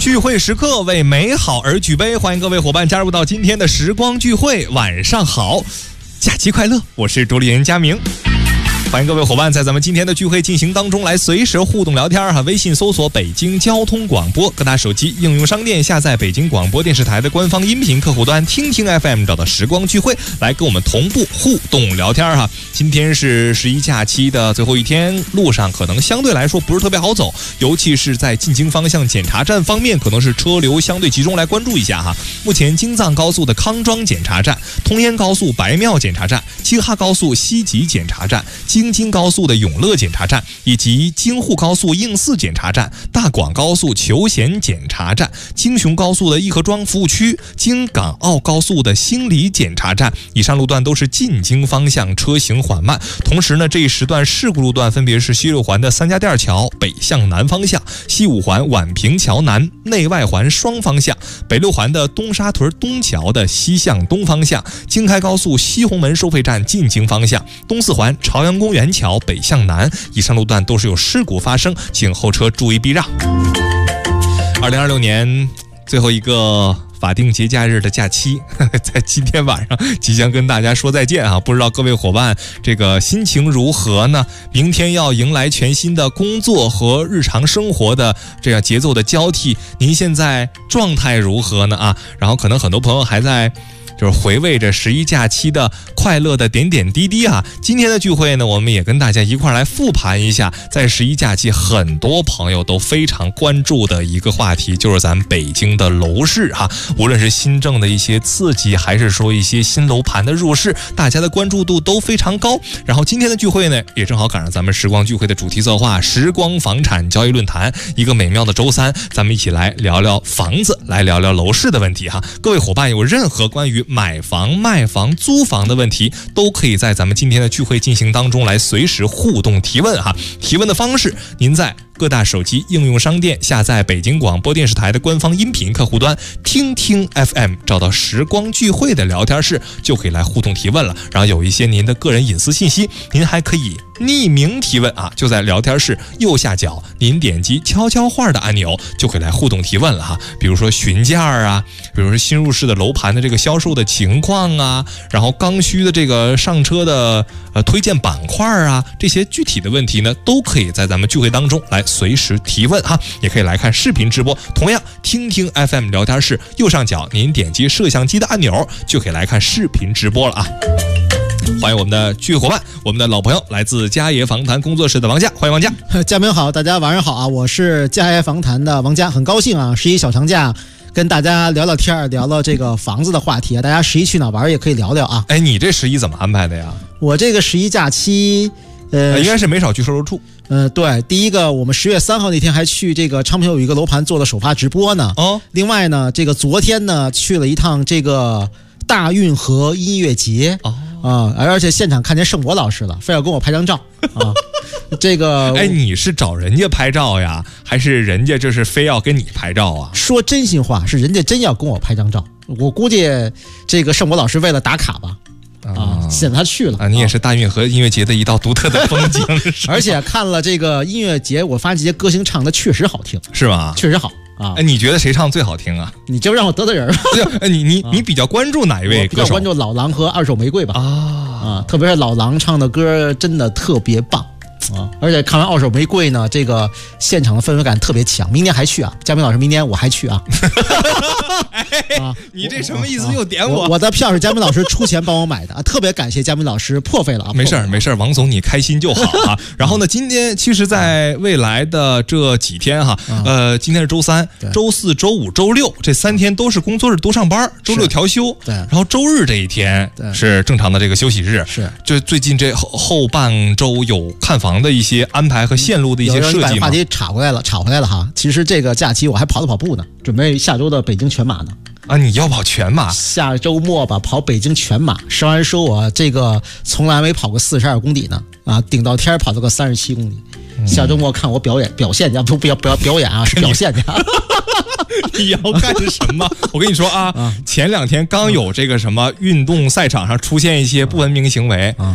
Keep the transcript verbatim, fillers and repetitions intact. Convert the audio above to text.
聚会时刻为美好而举杯，欢迎各位伙伴加入到今天的时光聚会。晚上好，假期快乐，我是主理人佳明。欢迎各位伙伴在咱们今天的聚会进行当中来随时互动聊天哈。微信搜索北京交通广播，各大手机应用商店下载北京广播电视台的官方音频客户端，听听 F M 找到时光聚会来跟我们同步互动聊天哈。今天是十一假期的最后一天，路上可能相对来说不是特别好走，尤其是在进京方向检查站方面，可能是车流相对集中，来关注一下哈。目前京藏高速的康庄检查站、通燕高速白庙检查站、京哈高速西吉检查站、京津高速的永乐检查站，以及京沪高速应四检查站、大广高速求贤检查站、京雄高速的义和庄服务区、京港澳高速的兴里检查站，以上路段都是进京方向车行缓慢。同时呢，这一时段事故路段分别是西六环的三家店桥北向南方向、西五环宛平桥南内外环双方向、北六环的东沙屯东桥的西向东方向、京开高速西红门收费站进京方向、东四环朝阳公园桥北向南，以上路段都是有事故发生，请后车注意避让。二零二六年最后一个法定节假日的假期在今天晚上即将跟大家说再见啊！不知道各位伙伴这个心情如何呢？明天要迎来全新的工作和日常生活的这样节奏的交替，您现在状态如何呢啊？然后可能很多朋友还在就是回味着十一假期的快乐的点点滴滴啊！今天的聚会呢，我们也跟大家一块来复盘一下，在十一假期很多朋友都非常关注的一个话题，就是咱们北京的楼市哈。无论是新政的一些刺激，还是说一些新楼盘的入市，大家的关注度都非常高。然后今天的聚会呢，也正好赶上咱们时光聚会的主题策划时光房产交易论坛，一个美妙的周三，咱们一起来聊聊房子，来聊聊楼市的问题哈。各位伙伴有任何关于买房、卖房、租房的问题，都可以在咱们今天的聚会进行当中来随时互动提问哈。提问的方式，您在各大手机应用商店下载北京广播电视台的官方音频客户端，听听 F M， 找到时光聚会的聊天室，就可以来互动提问了。然后有一些您的个人隐私信息，您还可以匿名提问啊，就在聊天室右下角，您点击悄悄话的按钮，就可以来互动提问了哈。比如说询价啊，比如说新入市的楼盘的这个销售的情况啊，然后刚需的这个上车的呃推荐板块啊，这些具体的问题呢，都可以在咱们聚会当中来随时提问哈，也可以来看视频直播。同样，听听 F M 聊天室右上角，您点击摄像机的按钮，就可以来看视频直播了啊。欢迎我们的聚会伙伴，我们的老朋友，来自佳爷房谈工作室的王佳，欢迎王佳。 佳明好，大家晚上好啊！我是佳爷房谈的王佳，很高兴啊，十一小长假跟大家聊聊天，聊聊这个房子的话题啊。大家十一去哪玩也可以聊聊啊。 哎，你这十一怎么安排的呀？ 我这个十一假期，呃， 应该是没少去售楼处。 呃，对，第一个，我们十月三号那天还去这个昌平有一个楼盘做了首发直播呢。哦。另外呢，这个昨天呢去了一趟这个大运河音乐节。哦。啊，而且现场看见盛博老师了，非要跟我拍张照啊。这个， 哎，你是找人家拍照呀，还是人家就是非要跟你拍照啊？ 说真心话，是人家真要跟我拍张照。我估计这个盛博老师为了打卡吧。啊，显他去了啊！你也是大运河音乐节的一道独特的风景， 而且看了这个音乐节，我发现这些歌星唱的确实好听， 是吧？ 确实好啊！ 哎，你觉得谁唱最好听啊？ 你就让我得罪人吧。 哎，你你你比较关注哪一位歌手？ 我比较关注老狼和二手玫瑰吧。啊啊，特别是老狼唱的歌真的特别棒啊！而且看完二手玫瑰呢，这个现场的氛围感特别强。明年还去啊，佳明老师，明年我还去啊。 啊，你这什么意思？又点我？ 我, 我的票是佳明老师出钱帮我买的啊，特别感谢佳明老师破费了啊！ 没事儿没事儿，王总你开心就好啊。然后呢，今天其实，在未来的这几天哈，呃，今天是周三、周四周五周六这三天都是工作日，都上班，周六调休。对，然后周日这一天是正常的这个休息日。是，就最近这后后半周有看房的一些安排和线路的一些设计吗？ 话题岔回来了，岔回来了哈。其实这个假期我还跑了跑步呢，准备下周的北京全马呢。 啊，你要跑全马？ 下周末吧，跑北京全马。实话实说，我这个从来没跑过四十二公里呢，啊，顶到天跑了个三十七公里。下周末看我表演表现去，不不要不要表演啊，是表现去。 你要干什么？我跟你说啊，前两天刚有这个什么运动赛场上出现一些不文明行为，